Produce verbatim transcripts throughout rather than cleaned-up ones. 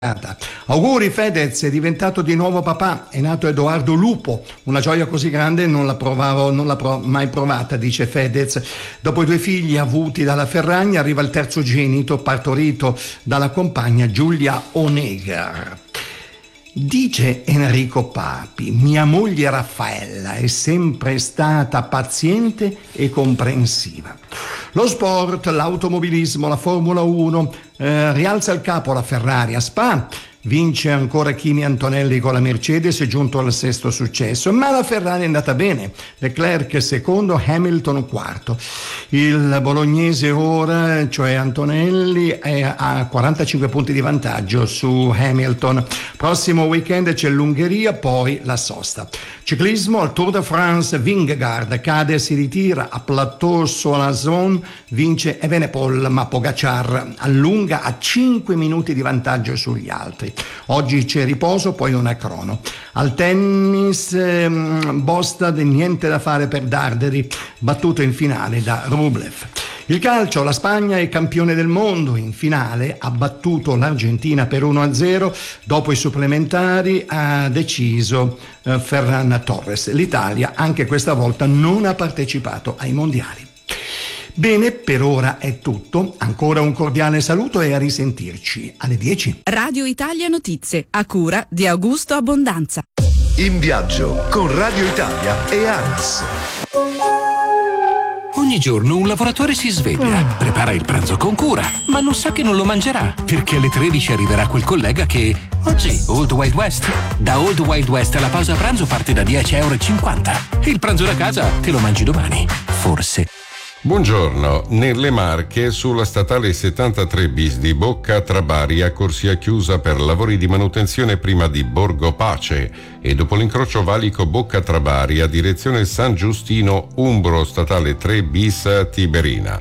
Auguri Fedez, è diventato di nuovo papà, è nato Edoardo Lupo, una gioia così grande non la provavo, non l'ha pro- mai provata, dice Fedez. Dopo i due figli avuti dalla Ferragni arriva il terzogenito partorito dalla compagna Giulia Onega. Dice Enrico Papi, mia moglie Raffaella è sempre stata paziente e comprensiva. Lo sport, l'automobilismo, la Formula uno, eh, rialza il capo la Ferrari a Spa, vince ancora Kimi Antonelli con la Mercedes, è giunto al sesto successo, ma la Ferrari è andata bene, Leclerc secondo, Hamilton quarto. Il bolognese ora, cioè Antonelli, è a quarantacinque punti di vantaggio su Hamilton. Prossimo weekend c'è l'Ungheria, poi la sosta. Ciclismo, al Tour de France, Vingegaard cade e si ritira, a Plateau Solazon vince Evenepoel, ma Pogacar allunga a cinque minuti di vantaggio sugli altri. Oggi c'è riposo, poi una crono. Al tennis, ehm, Bostad, niente da fare per Darderi, battuto in finale da Rublev. Il calcio, la Spagna è campione del mondo, in finale ha battuto l'Argentina per uno a zero, dopo i supplementari ha deciso eh, Ferran Torres. L'Italia anche questa volta non ha partecipato ai mondiali. Bene, per ora è tutto. Ancora un cordiale saluto e a risentirci alle dieci. Radio Italia Notizie, a cura di Augusto Abbondanza. In viaggio con Radio Italia e ANAS. Ogni giorno un lavoratore si sveglia, prepara il pranzo con cura, ma non sa che non lo mangerà, perché alle tredici arriverà quel collega che... Oggi, Old Wild West. Da Old Wild West la pausa pranzo parte da dieci e cinquanta euro. Il pranzo da casa te lo mangi domani, forse. Buongiorno, nelle Marche sulla statale settantatré bis di Bocca Trabaria, corsia chiusa per lavori di manutenzione prima di Borgo Pace e dopo l'incrocio valico Bocca Trabaria direzione San Giustino Umbro statale tre bis Tiberina.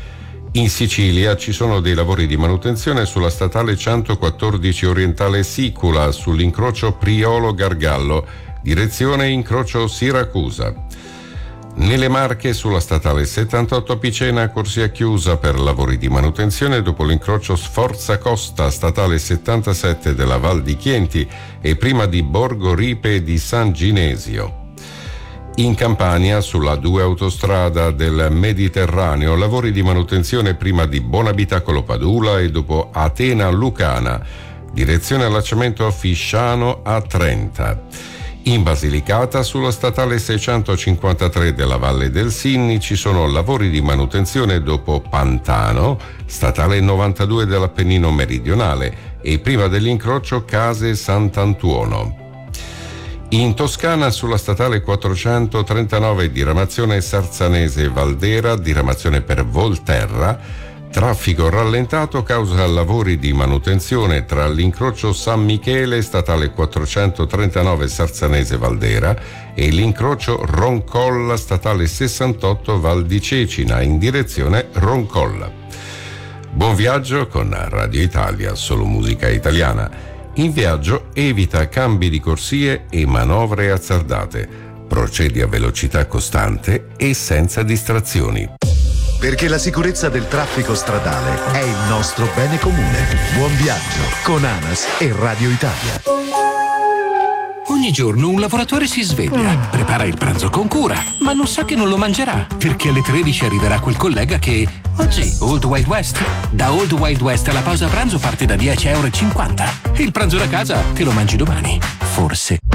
In Sicilia ci sono dei lavori di manutenzione sulla statale centoquattordici orientale Sicula sull'incrocio Priolo Gargallo, direzione incrocio Siracusa. Nelle Marche sulla statale settantotto Picena, corsia chiusa per lavori di manutenzione dopo l'incrocio Sforza Costa statale settantasette della Val di Chienti e prima di Borgo Ripe di San Ginesio. In Campania sulla due autostrada del Mediterraneo lavori di manutenzione prima di Bonabitacolo Padula e dopo Atena Lucana, direzione allacciamento Fisciano a trenta. In Basilicata, sulla statale seicentocinquantatré della Valle del Sinni, ci sono lavori di manutenzione dopo Pantano, statale novantadue dell'Appennino meridionale e prima dell'incrocio Case Sant'Antuono. In Toscana, sulla statale quattrocentotrentanove diramazione Sarzanese Valdera, diramazione per Volterra, traffico rallentato causa lavori di manutenzione tra l'incrocio San Michele, statale quattrocentotrentanove Sarzanese Valdera, e l'incrocio Roncolla, statale sessantotto Val di Cecina, in direzione Roncolla. Buon viaggio con Radio Italia, solo musica italiana. In viaggio evita cambi di corsie e manovre azzardate. Procedi a velocità costante e senza distrazioni. Perché la sicurezza del traffico stradale è il nostro bene comune. Buon viaggio con ANAS e Radio Italia. Ogni giorno un lavoratore si sveglia, prepara il pranzo con cura, ma non sa che non lo mangerà, perché alle tredici arriverà quel collega che... Oggi, Old Wild West. Da Old Wild West la pausa pranzo parte da dieci e cinquanta euro. Il pranzo da casa te lo mangi domani, forse.